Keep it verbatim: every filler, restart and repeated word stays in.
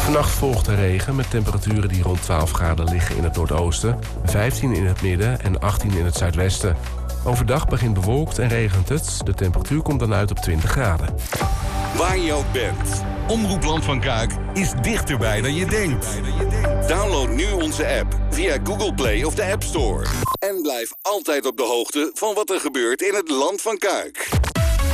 Vannacht volgt de regen met temperaturen die rond twaalf graden liggen in het noordoosten, vijftien in het midden en achttien in het zuidwesten. Overdag begint bewolkt en regent het. De temperatuur komt dan uit op twintig graden. Waar je ook bent, Omroep Land van Kuik is dichterbij dan je denkt. Download nu onze app via Google Play of de App Store. En blijf altijd op de hoogte van wat er gebeurt in het Land van Kuik.